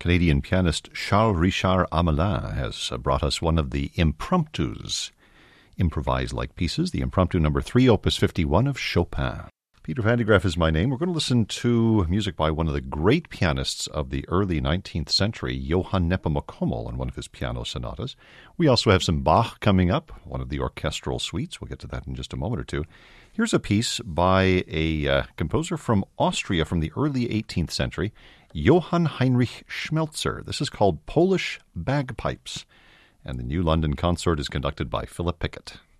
Canadian pianist Charles Richard Amelin has brought us one of the impromptus, improvised-like pieces, the Impromptu number 3, Opus 51 of Chopin. Peter Van de Graaff is my name. We're going to listen to music by one of the great pianists of the early 19th century, Johann Nepomuk on one of his piano sonatas. We also have some Bach coming up, one of the orchestral suites. We'll get to that in just a moment or two. Here's a piece by a composer from Austria from the early 18th century, Johann Heinrich Schmelzer. This is called Polish Bagpipes, and the New London Consort is conducted by Philip Pickett.